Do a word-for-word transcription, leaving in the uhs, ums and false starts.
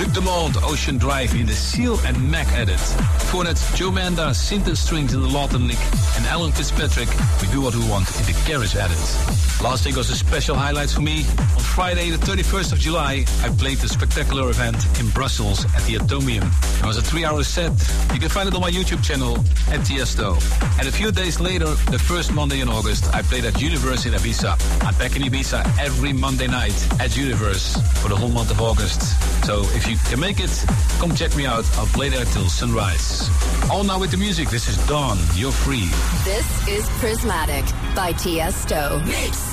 Luc Demond, Ocean Drive in the Seal and Mac edit. Before that, Joe Manda, Synth and Strings in the Lawton Lick, and Alan Fitzpatrick, We Do What We Want in the Garage edit. Last week was a special highlight for me. On Friday, the thirty-first of July, I played the spectacular event in Brussels at the Atomium. It was a three-hour set. You can find it on my YouTube channel at Tiesto. And a few days later, the first Monday in August, I played at Universe in Ibiza. I'm back in Ibiza every Monday night at Universe for the whole month of August. So if you can make it, come check me out. I'll play there till sunrise. On now with the music. This is Dawn. You're free. This is Prismatic by Tiesto. Mix.